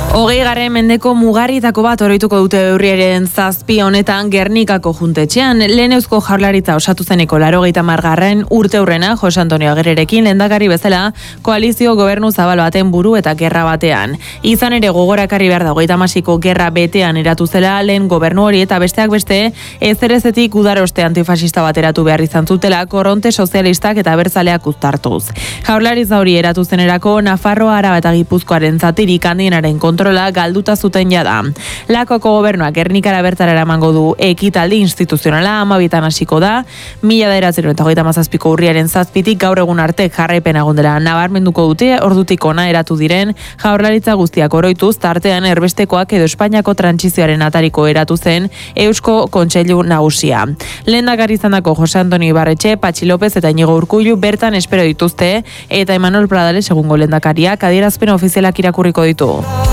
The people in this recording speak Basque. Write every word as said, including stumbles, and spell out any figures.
Hogei garren mendeko mugarritako bat oroituko dute urriaren zazpi honetan Gernikako juntetxean. Lehen Eusko Jaurlaritza osatu zeneko laurogeita hamargarren urte hurrena Jose Antonio Aguirrerekin lehendakari bezala koalizio gobernu zabal baten buru eta gerra batean. Izan ere gogorakarri behar da hogeita hamasiko gerra betean eratu zela lehen gobernu hori eta besteak beste ezerezetik udaroste antifasista bat eratu behar izan zutela korronte sozialistak eta abertzaleak uztartuz. Jaurlaritza hori eratu zenerako Nafarroa, Araba eta Gipuzkoaren zatirik handienaren kontrola galduta zuten jada. Lakoko gobernuak Gernikara bertara eramango du ekitaldi instituzionala amabitan hasiko da, mila bederatziehun eta hogeita hamazazpiko urriaren zazpitik gaur egun arte jarraipen egondela nabarmenduko dute ordutik hona eratu diren Jaurlaritza guztiak oroituz tartean erbestekoak edo Espainiako trantsizioaren atariko eratu zen Eusko Kontseilu Nagusia. Lehendakari izandako Jose Antonio Ibarretxe, Patxi López eta Iñigo Urkullu bertan espero dituzte eta Emanuel Pradales egungo lehendakariak adierazpen ofizialak irakurriko ditu.